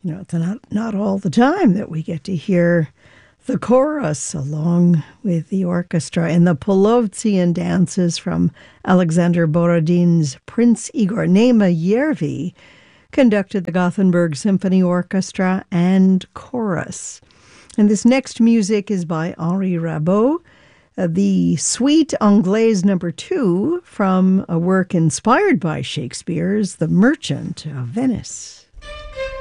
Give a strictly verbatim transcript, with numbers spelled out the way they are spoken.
You know, it's not, not all the time that we get to hear the chorus along with the orchestra in the Polovtsian dances from Alexander Borodin's Prince Igor. Nema Yervi conducted the Gothenburg Symphony Orchestra and chorus. And this next music is by Henri Rabault, uh, the Suite Anglaise number two from a work inspired by Shakespeare's The Merchant of Venice.